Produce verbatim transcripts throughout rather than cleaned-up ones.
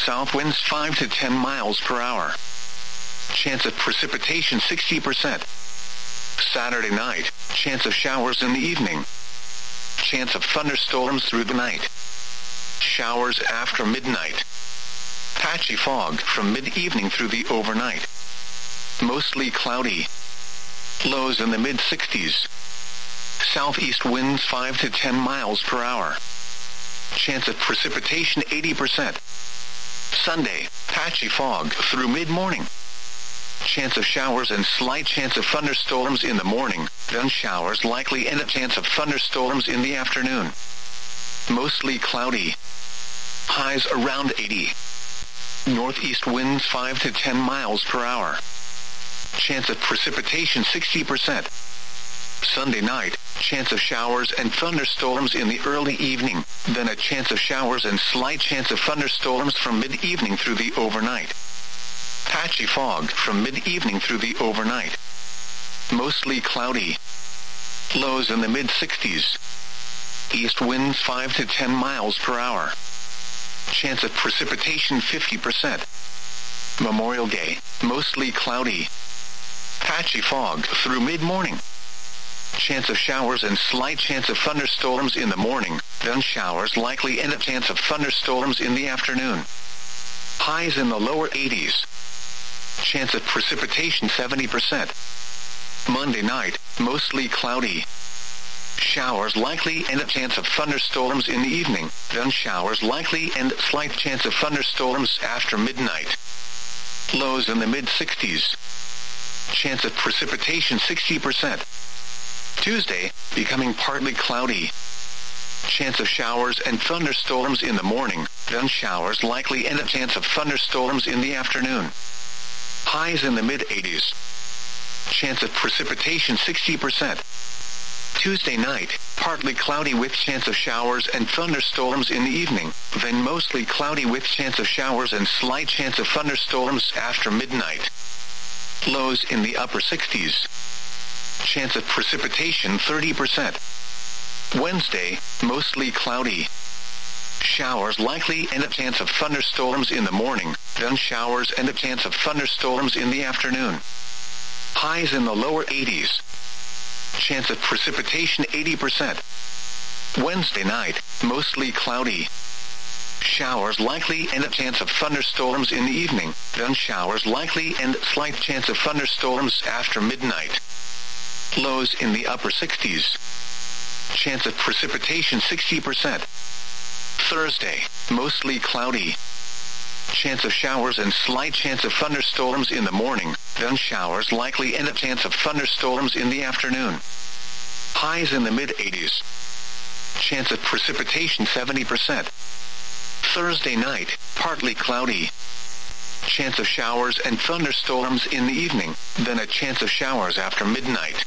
south winds five to ten miles per hour. Chance of precipitation sixty percent. Saturday night, chance of showers in the evening. Chance of thunderstorms through the night. Showers after midnight. Patchy fog from mid-evening through the overnight. Mostly cloudy. Lows in the mid-sixties. Southeast winds five to ten miles per hour. Chance of precipitation eighty percent. Sunday, patchy fog through mid-morning. Chance of showers and slight chance of thunderstorms in the morning, then showers likely and a chance of thunderstorms in the afternoon. Mostly cloudy. Highs around eighty. Northeast winds five to ten miles per hour. Chance of precipitation sixty percent. Sunday night, chance of showers and thunderstorms in the early evening, then a chance of showers and slight chance of thunderstorms from mid-evening through the overnight. Patchy fog from mid-evening through the overnight. Mostly cloudy. Lows in the mid-sixties. East winds five to ten miles per hour. Chance of precipitation fifty percent. Memorial Day, mostly cloudy. Patchy fog through mid-morning. Chance of showers and slight chance of thunderstorms in the morning, then showers likely and a chance of thunderstorms in the afternoon. Highs in the lower eighties. Chance of precipitation seventy percent. Monday night, mostly cloudy. Showers likely and a chance of thunderstorms in the evening, then showers likely and slight chance of thunderstorms after midnight. Lows in the mid-sixties. Chance of precipitation sixty percent. Tuesday, becoming partly cloudy. Chance of showers and thunderstorms in the morning, then showers likely and a chance of thunderstorms in the afternoon. Highs in the mid-eighties. Chance of precipitation sixty percent. Tuesday night, partly cloudy with chance of showers and thunderstorms in the evening, then mostly cloudy with chance of showers and slight chance of thunderstorms after midnight. Lows in the upper sixties. Chance of precipitation thirty percent. Wednesday, mostly cloudy. Showers likely and a chance of thunderstorms in the morning, then showers and a chance of thunderstorms in the afternoon. Highs in the lower eighties. Chance of precipitation eighty percent. Wednesday night, mostly cloudy. Showers likely and a chance of thunderstorms in the evening, then showers likely and slight chance of thunderstorms after midnight. Lows in the upper sixties. Chance of precipitation sixty percent. Thursday, mostly cloudy. Chance of showers and slight chance of thunderstorms in the morning, then showers likely and a chance of thunderstorms in the afternoon. Highs in the mid-eighties. Chance of precipitation seventy percent. Thursday night, partly cloudy. Chance of showers and thunderstorms in the evening, then a chance of showers after midnight.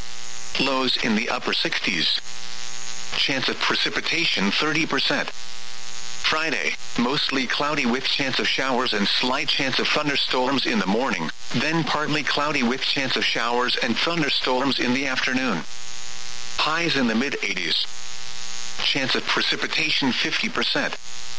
Lows in the upper sixties. Chance of precipitation thirty percent. Friday, mostly cloudy with chance of showers and slight chance of thunderstorms in the morning, then partly cloudy with chance of showers and thunderstorms in the afternoon. Highs in the mid-eighties. Chance of precipitation fifty percent.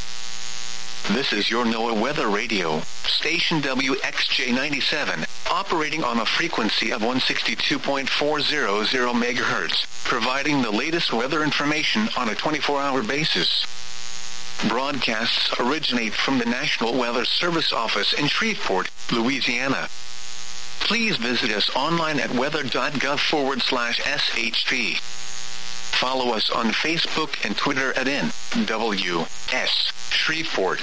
This is your NOAA Weather Radio, station W X J ninety-seven, operating on a frequency of one sixty-two point four hundred megahertz, providing the latest weather information on a twenty-four hour basis. Broadcasts originate from the National Weather Service office in Shreveport, Louisiana. Please visit us online at weather.gov forward slash SHP. Follow us on Facebook and Twitter at N W S Shreveport.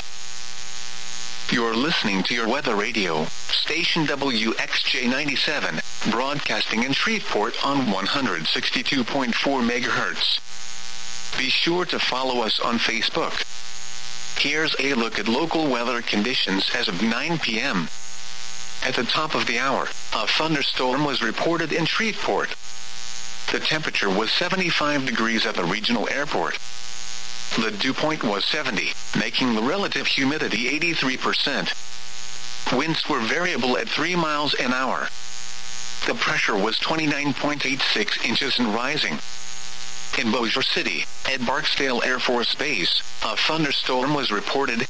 You're listening to your Weather Radio, station W X J ninety-seven, broadcasting in Shreveport on one sixty-two point four megahertz. Be sure to follow us on Facebook. Here's a look at local weather conditions as of nine p m At the top of the hour, a thunderstorm was reported in Shreveport. The temperature was seventy-five degrees at the regional airport. The dew point was seventy, making the relative humidity eighty-three percent. Winds were variable at three miles an hour. The pressure was twenty-nine point eight six inches and rising. In Bossier City, at Barksdale Air Force Base, a thunderstorm was reported